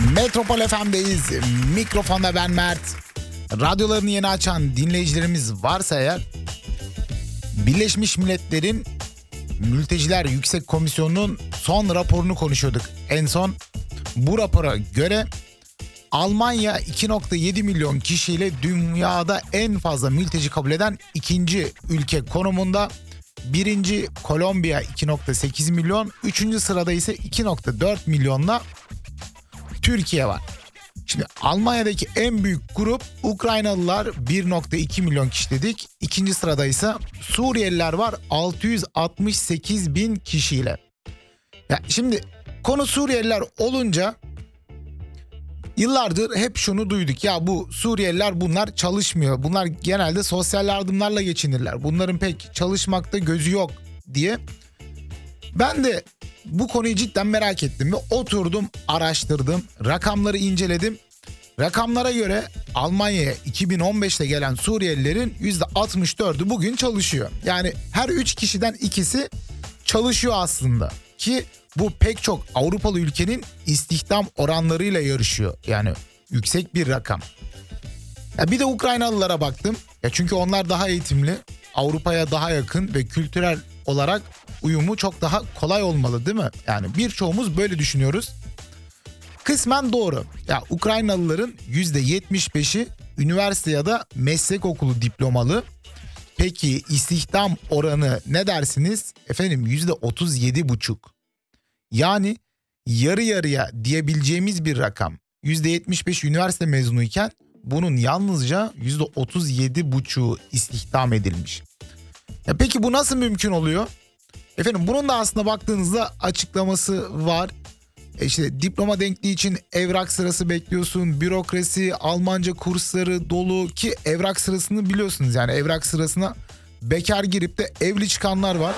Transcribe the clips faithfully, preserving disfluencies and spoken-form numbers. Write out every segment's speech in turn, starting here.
Metropol F M'deyiz. Mikrofonda ben Mert. Radyolarını yeni açan dinleyicilerimiz varsa eğer, Birleşmiş Milletler'in Mülteciler Yüksek Komisyonu'nun son raporunu konuşuyorduk. En son bu rapora göre Almanya iki virgül yedi milyon kişiyle dünyada en fazla mülteci kabul eden ikinci ülke konumunda. Birinci Kolombiya iki virgül sekiz milyon, üçüncü sırada ise iki virgül dört milyonla Türkiye var. Şimdi Almanya'daki en büyük grup Ukraynalılar bir virgül iki milyon kişi dedik. İkinci sırada ise Suriyeliler var altı yüz altmış sekiz bin kişiyle. Ya şimdi konu Suriyeliler olunca yıllardır hep şunu duyduk. Ya bu Suriyeliler bunlar çalışmıyor. Bunlar genelde sosyal yardımlarla geçinirler. Bunların pek çalışmakta gözü yok diye. Ben de bu konuyu cidden merak ettim ve oturdum, araştırdım, rakamları inceledim. Rakamlara göre Almanya'ya iki bin on beşte gelen Suriyelilerin yüzde altmış dördü bugün çalışıyor. Yani her üç kişiden ikisi çalışıyor aslında. Ki bu pek çok Avrupalı ülkenin istihdam oranlarıyla yarışıyor. Yani yüksek bir rakam. Ya bir de Ukraynalılara baktım. Ya çünkü onlar daha eğitimli, Avrupa'ya daha yakın ve kültürel olarak uyumu çok daha kolay olmalı, değil mi? Yani birçoğumuz böyle düşünüyoruz. Kısmen doğru. Ya Ukraynalıların yüzde yetmiş beşi üniversite ya da meslek okulu diplomalı. Peki istihdam oranı ne dersiniz? Efendim yüzde otuz yedi buçuk. Yani yarı yarıya diyebileceğimiz bir rakam. yüzde yetmiş beş üniversite mezunuyken bunun yalnızca yüzde otuz yedi buçuğu istihdam edilmiş. Ya peki bu nasıl mümkün oluyor? Efendim bunun da aslında baktığınızda açıklaması var. E işte diploma denkliği için evrak sırası bekliyorsun, bürokrasi, Almanca kursları dolu ki evrak sırasını biliyorsunuz, yani evrak sırasına bekar girip de evli çıkanlar var.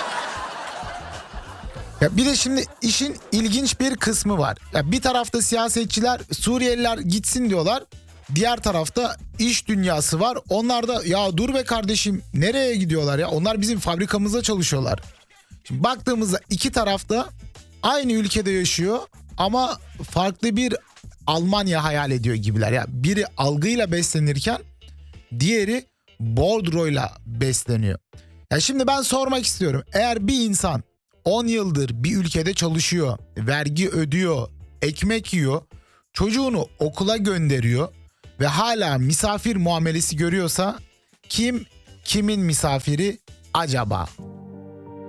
Ya bir de şimdi işin ilginç bir kısmı var. Ya bir tarafta siyasetçiler Suriyeliler gitsin diyorlar. Diğer tarafta iş dünyası var. Onlar da ya dur be kardeşim nereye gidiyorlar ya? Onlar bizim fabrikamızda çalışıyorlar. Şimdi baktığımızda iki tarafta aynı ülkede yaşıyor ama farklı bir Almanya hayal ediyor gibiler. Ya biri algıyla beslenirken diğeri bordroyla besleniyor. Ya şimdi ben sormak istiyorum. Eğer bir insan on yıldır bir ülkede çalışıyor, vergi ödüyor, ekmek yiyor, çocuğunu okula gönderiyor ve hala misafir muamelesi görüyorsa kim kimin misafiri acaba?